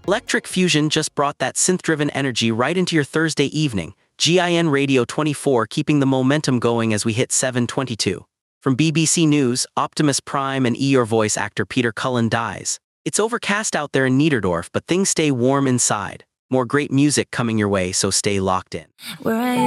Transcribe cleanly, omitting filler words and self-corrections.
Electric Fusion just brought that synth-driven energy right into your Thursday evening. GIN Radio 24 keeping the momentum going as we hit 7:22. From BBC News, Optimus Prime and Your Voice actor Peter Cullen dies. It's overcast out there in Niederdorf, but things stay warm inside. More great music coming your way, so stay locked in. Where I